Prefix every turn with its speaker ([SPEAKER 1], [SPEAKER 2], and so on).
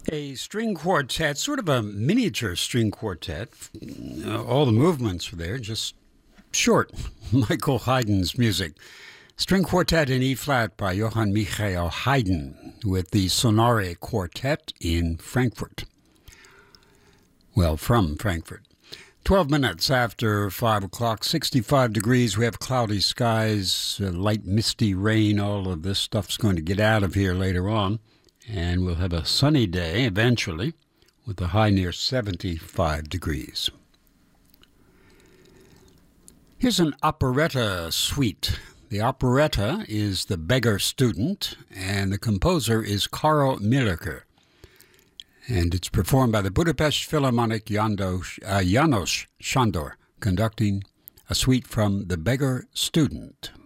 [SPEAKER 1] A string quartet, sort of a miniature string quartet. All the movements were there, just short. Michael Haydn's music. String quartet in E-flat by Johann Michael Haydn with the Sonare Quartet in Frankfurt. Well, from Frankfurt. 12 minutes after 5 o'clock, 65 degrees. We have cloudy skies, light misty rain. All of this stuff's going to get out of here later on. And we'll have a sunny day eventually with a high near 75 degrees. Here's an operetta suite. The operetta is The Beggar Student, and the composer is Karl Mielker. And it's performed by the Budapest Philharmonic János Sándor, conducting a suite from The Beggar Student.